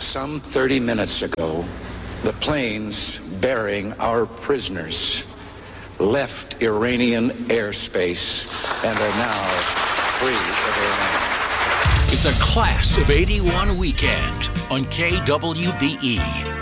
Some 30 minutes ago, the planes bearing our prisoners left Iranian airspace and are now free of Iran. It's a Class of '81 weekend on KWBE.